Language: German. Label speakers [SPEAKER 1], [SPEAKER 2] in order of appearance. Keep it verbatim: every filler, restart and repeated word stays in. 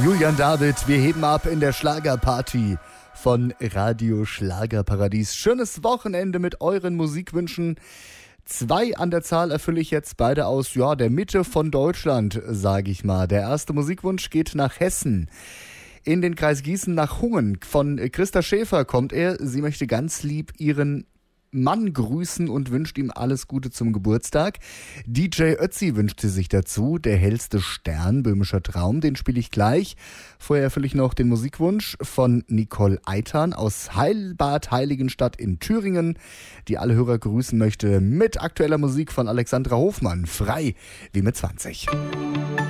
[SPEAKER 1] Julian David, wir heben ab in der Schlagerparty von Radio Schlagerparadies. Schönes Wochenende mit euren Musikwünschen. Zwei an der Zahl erfülle ich jetzt beide aus, ja, der Mitte von Deutschland, sage ich mal. Der erste Musikwunsch geht nach Hessen. In den Kreis Gießen nach Hungen. Von Christa Schäfer kommt er. Sie möchte ganz lieb ihren Mann grüßen und wünscht ihm alles Gute zum Geburtstag. D J Ötzi wünscht sie sich dazu. Der hellste Stern, böhmischer Traum, den spiele ich gleich. Vorher erfülle ich noch den Musikwunsch von Nicole Eitan aus Heilbad Heiligenstadt in Thüringen, die alle Hörer grüßen möchte mit aktueller Musik von Alexandra Hofmann. Frei wie mit zwanzig.